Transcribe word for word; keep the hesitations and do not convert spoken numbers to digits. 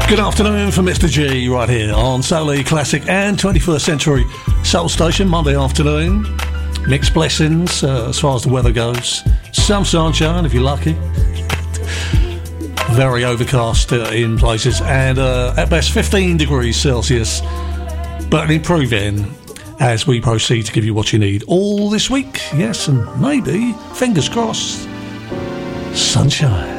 Good afternoon from Mister G right here on Soul E Classic and twenty-first Century Soul Station, Monday afternoon. Mixed blessings uh, as far as the weather goes. Some sunshine if you're lucky. Very overcast uh, in places, and uh, at best fifteen degrees Celsius, but improving as we proceed to give you what you need all this week. Yes, and maybe, fingers crossed, sunshine.